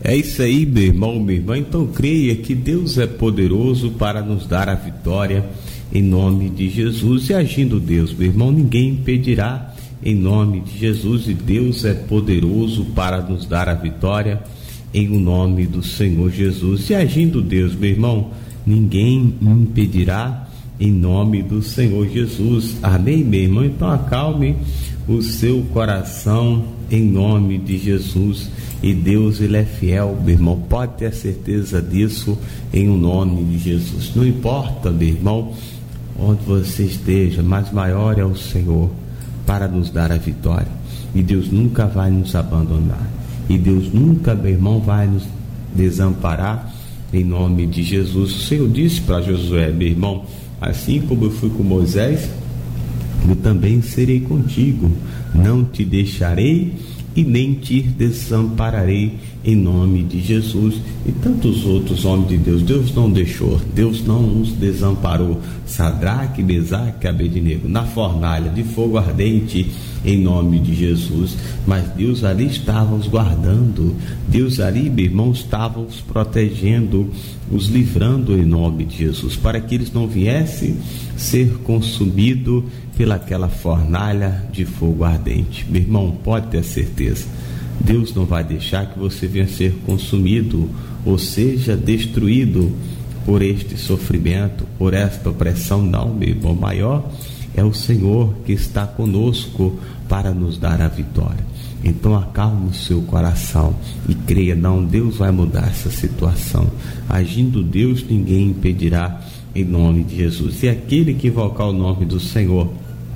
É isso aí, meu irmão, minha irmã. Então creia que Deus é poderoso para nos dar a vitória em nome de Jesus. E agindo Deus, meu irmão, ninguém impedirá em nome de Jesus. E Deus é poderoso para nos dar a vitória em o nome do Senhor Jesus. E agindo Deus, meu irmão, ninguém impedirá em nome do Senhor Jesus. Amém, meu irmão? Então acalme o seu coração em nome de Jesus. E Deus, Ele é fiel, meu irmão, pode ter certeza disso em o nome de Jesus. Não importa, meu irmão, onde você esteja, mas maior é o Senhor para nos dar a vitória. E Deus nunca vai nos abandonar. E Deus nunca, meu irmão, vai nos desamparar em nome de Jesus. O Senhor disse para Josué, meu irmão, assim como eu fui com Moisés, eu também serei contigo. Não te deixarei e nem te desampararei em nome de Jesus. E tantos outros homens de Deus, Deus não deixou, Deus não os desamparou. Sadraque, Mesaque, Abednego, na fornalha de fogo ardente, em nome de Jesus. Mas Deus ali estava os guardando, Deus ali, meu irmão, estava os protegendo, os livrando em nome de Jesus, para que eles não viessem ser consumidos pelaquela fornalha de fogo ardente. Meu irmão, pode ter certeza, Deus não vai deixar que você venha ser consumido, ou seja, destruído por este sofrimento, por esta opressão. Não, meu irmão, maior é o Senhor que está conosco para nos dar a vitória. Então acalme o seu coração e creia, não, Deus vai mudar essa situação. Agindo Deus, ninguém impedirá em nome de Jesus. E aquele que invocar o nome do Senhor,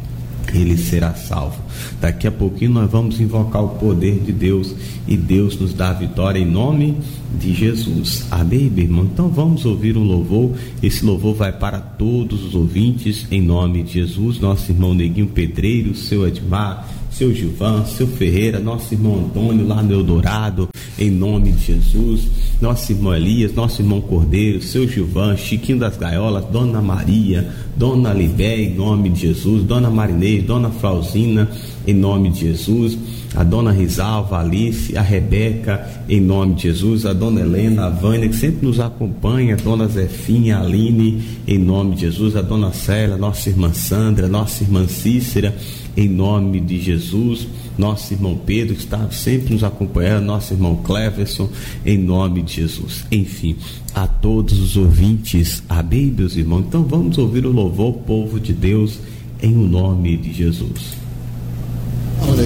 ele será salvo. Daqui a pouquinho nós vamos invocar o poder de Deus e Deus nos dá a vitória em nome de Jesus. Amém, meu irmão? Então vamos ouvir um louvor. Esse louvor vai para todos os ouvintes em nome de Jesus. Nosso irmão Neguinho Pedreiro, seu Edmar, seu Gilvan, seu Ferreira, nosso irmão Antônio lá no Eldorado, em nome de Jesus. Nosso irmão Elias, nosso irmão Cordeiro, seu Gilvan, Chiquinho das Gaiolas, Dona Maria, Dona Libé, em nome de Jesus, Dona Marinês, Dona Flauzina, em nome de Jesus, a Dona Risalva, a Alice, a Rebeca, em nome de Jesus, a Dona Helena, a Vânia, que sempre nos acompanha, a Dona Zefinha, a Aline, em nome de Jesus, a Dona Célia, nossa irmã Sandra, nossa irmã Cícera, em nome de Jesus, nosso irmão Pedro, que está sempre nos acompanhando, nosso irmão Cleverson, em nome de Jesus. Enfim, a todos os ouvintes, amém, meus irmãos? Então vamos ouvir o louvor, povo de Deus, em o nome de Jesus.